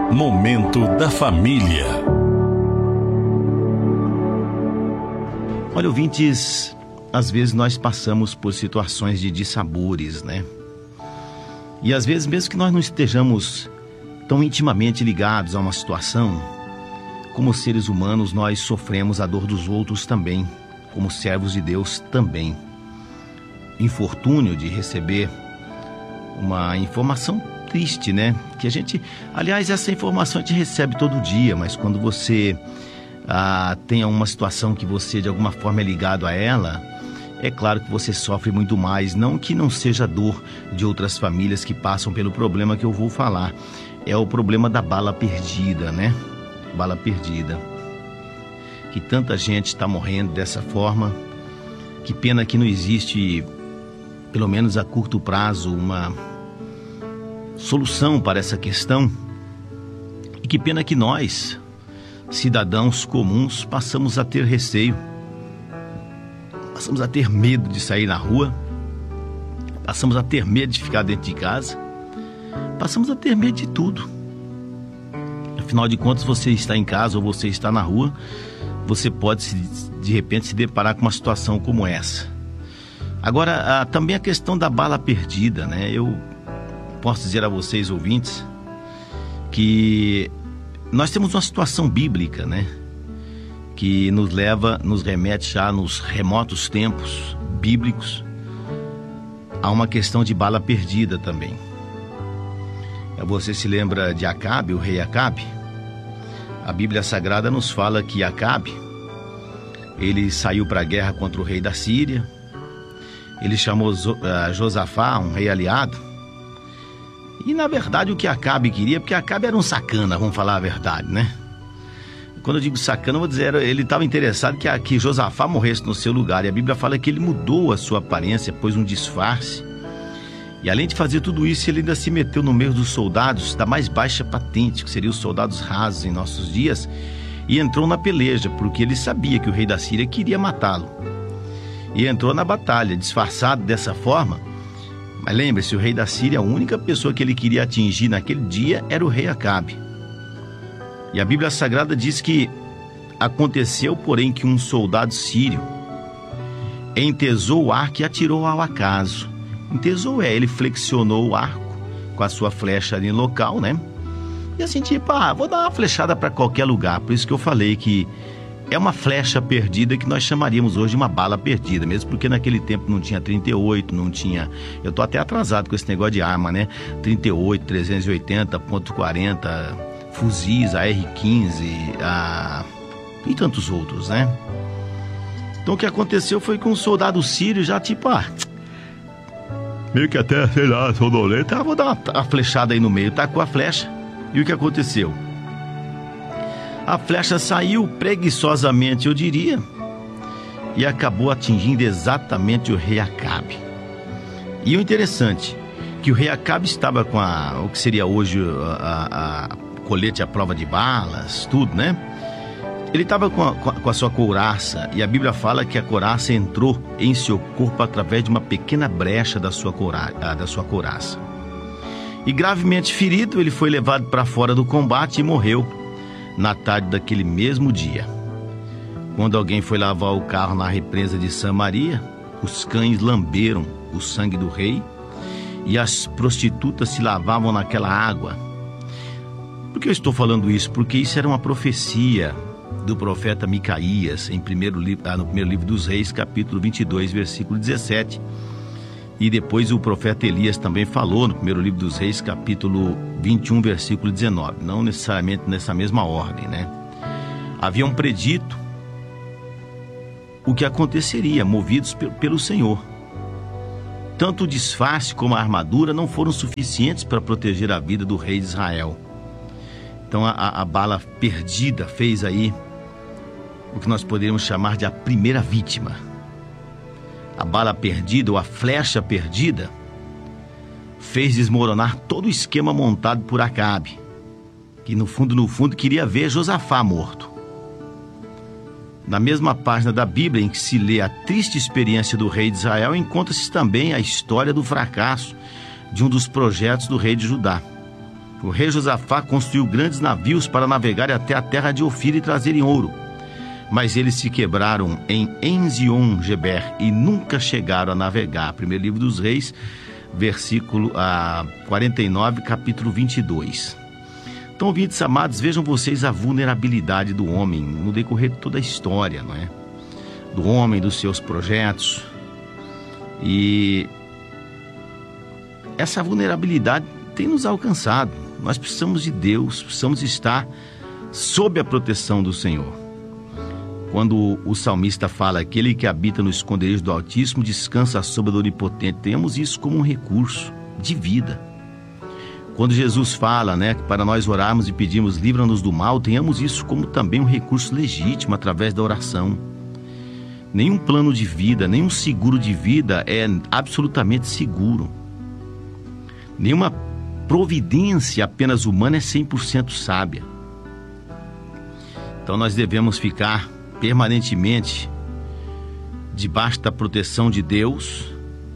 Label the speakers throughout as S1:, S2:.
S1: Momento da Família.
S2: Olha, ouvintes, às vezes nós passamos por situações de dissabores, né? E às vezes, mesmo que nós não estejamos tão intimamente ligados a uma situação, como seres humanos, nós sofremos a dor dos outros também, como servos de Deus também. Infortúnio de receber uma informação triste, né? Que a gente, aliás, essa informação a gente recebe todo dia, mas quando você tem uma situação que você de alguma forma é ligado a ela, é claro que você sofre muito mais. Não que não seja dor de outras famílias que passam pelo problema que eu vou falar. É o problema da bala perdida, né? Bala perdida. Que tanta gente está morrendo dessa forma. Que pena que não existe, pelo menos a curto prazo, uma solução para essa questão. E que pena que nós, cidadãos comuns, passamos a ter receio, passamos a ter medo de sair na rua, passamos a ter medo de ficar dentro de casa, passamos a ter medo de tudo. Afinal de contas, você está em casa ou você está na rua, você pode de repente se deparar com uma situação como essa. Agora, também a questão da bala perdida, né? Eu posso dizer a vocês, ouvintes, que nós temos uma situação bíblica, né? Que nos remete já nos remotos tempos bíblicos a uma questão de bala perdida também. Você se lembra de Acabe, o rei Acabe? A Bíblia Sagrada nos fala que Acabe, ele saiu para a guerra contra o rei da Síria, ele chamou Josafá, um rei aliado. E na verdade o que Acabe queria, porque Acabe era um sacana, vamos falar a verdade, né? Quando eu digo sacana, eu vou dizer, ele estava interessado que Josafá morresse no seu lugar. E a Bíblia fala que ele mudou a sua aparência, pôs um disfarce. E além de fazer tudo isso, ele ainda se meteu no meio dos soldados da mais baixa patente, que seriam os soldados rasos em nossos dias, e entrou na peleja, porque ele sabia que o rei da Síria queria matá-lo. E entrou na batalha, disfarçado dessa forma. Mas lembre-se, o rei da Síria, a única pessoa que ele queria atingir naquele dia era o rei Acabe. E a Bíblia Sagrada diz que aconteceu, porém, que um soldado sírio entesou o arco e atirou ao acaso. Entesou ele flexionou o arco com a sua flecha ali no local, né? E assim, tipo, vou dar uma flechada para qualquer lugar. Por isso que eu falei que é uma flecha perdida que nós chamaríamos hoje de uma bala perdida, mesmo porque naquele tempo não tinha 38, não tinha... Eu tô até atrasado com esse negócio de arma, né? 38, 380, .40, fuzis, AR-15, e tantos outros, né? Então o que aconteceu foi que um soldado sírio já tipo, meio que até, sei lá, sonolento, vou dar uma flechada aí no meio, tacou a flecha. E o que aconteceu? A flecha saiu preguiçosamente, eu diria, e acabou atingindo exatamente o rei Acabe. E o interessante, que o rei Acabe estava com o que seria hoje a colete à prova de balas, tudo, né? Ele estava com a sua couraça, e a Bíblia fala que a couraça entrou em seu corpo através de uma pequena brecha da sua couraça. E gravemente ferido, ele foi levado para fora do combate e morreu na tarde daquele mesmo dia. Quando alguém foi lavar o carro na represa de Samaria, os cães lamberam o sangue do rei e as prostitutas se lavavam naquela água. Por que eu estou falando isso? Porque isso era uma profecia do profeta Micaías, no primeiro livro dos Reis, capítulo 22, versículo 17. E depois o profeta Elias também falou no primeiro livro dos Reis, capítulo 21, versículo 19. Não necessariamente nessa mesma ordem, né? Haviam predito o que aconteceria, movidos pelo Senhor. Tanto o disfarce como a armadura não foram suficientes para proteger a vida do rei de Israel. Então a bala perdida fez aí o que nós poderíamos chamar de a primeira vítima. A bala perdida ou a flecha perdida fez desmoronar todo o esquema montado por Acabe, que no fundo queria ver Josafá morto. Na mesma página da Bíblia em que se lê a triste experiência do rei de Israel, encontra-se também a história do fracasso de um dos projetos do rei de Judá. O rei Josafá construiu grandes navios para navegar até a terra de Ofir e trazerem ouro. Mas eles se quebraram em Enzion-Geber e nunca chegaram a navegar. Primeiro livro dos Reis, versículo 49, capítulo 22. Então, ouvintes amados, vejam vocês a vulnerabilidade do homem no decorrer de toda a história, não é? Do homem, dos seus projetos. E essa vulnerabilidade tem nos alcançado. Nós precisamos de Deus, precisamos estar sob a proteção do Senhor. Quando o salmista fala, aquele que habita no esconderijo do Altíssimo descansa à sombra do Onipotente, temos isso como um recurso de vida. Quando Jesus fala, para nós orarmos e pedirmos, livra-nos do mal, tenhamos isso como também um recurso legítimo através da oração. Nenhum plano de vida, nenhum seguro de vida é absolutamente seguro. Nenhuma providência apenas humana é 100% sábia. Então nós devemos ficar permanentemente debaixo da proteção de Deus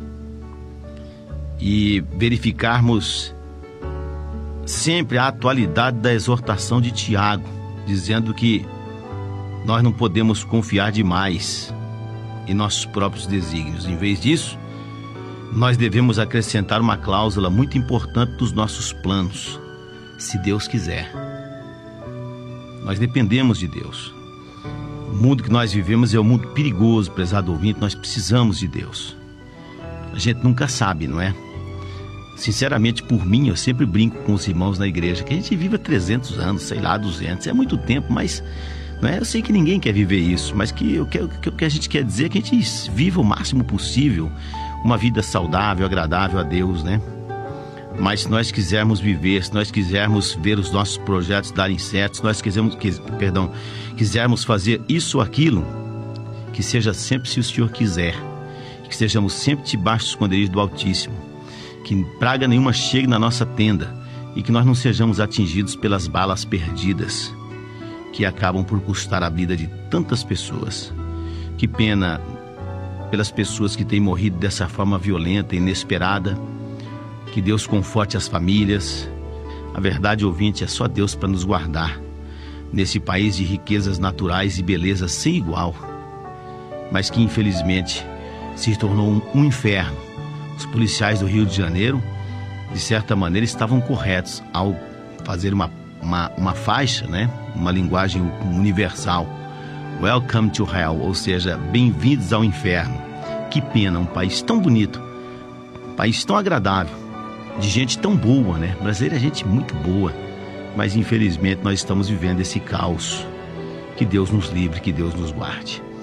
S2: e verificarmos sempre a atualidade da exortação de Tiago, dizendo que nós não podemos confiar demais em nossos próprios desígnios. Em vez disso, nós devemos acrescentar uma cláusula muito importante dos nossos planos, se Deus quiser. Nós dependemos de Deus. O mundo que nós vivemos é um mundo perigoso, prezado ouvinte, nós precisamos de Deus. A gente nunca sabe, não é? Sinceramente, por mim, eu sempre brinco com os irmãos na igreja, que a gente vive há 300 anos, sei lá, 200, é muito tempo, mas não é? Eu sei que ninguém quer viver isso, mas o que a gente quer dizer é que a gente viva o máximo possível uma vida saudável, agradável a Deus, né? Mas se nós quisermos viver, se nós quisermos ver os nossos projetos darem certo, se nós quisermos fazer isso ou aquilo, que seja sempre se o Senhor quiser, que estejamos sempre debaixo do esconderijo do Altíssimo, que praga nenhuma chegue na nossa tenda e que nós não sejamos atingidos pelas balas perdidas que acabam por custar a vida de tantas pessoas. Que pena pelas pessoas que têm morrido dessa forma violenta e inesperada. Que Deus conforte as famílias. A verdade, ouvinte, é só Deus para nos guardar nesse país de riquezas naturais e beleza sem igual, mas que infelizmente se tornou um inferno. Os policiais do Rio de Janeiro, de certa maneira, estavam corretos ao fazer uma faixa, uma linguagem universal. Welcome to Hell, ou seja, bem-vindos ao inferno. Que pena, um país tão bonito, um país tão agradável, de gente tão boa, Brasileiro é gente muito boa, mas infelizmente nós estamos vivendo esse caos. Que Deus nos livre, que Deus nos guarde.